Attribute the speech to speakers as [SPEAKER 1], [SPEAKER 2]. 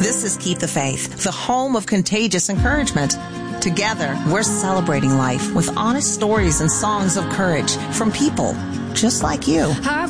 [SPEAKER 1] This is Keep the Faith, the home of contagious encouragement. Together, we're celebrating life with honest stories and songs of courage from people just like you.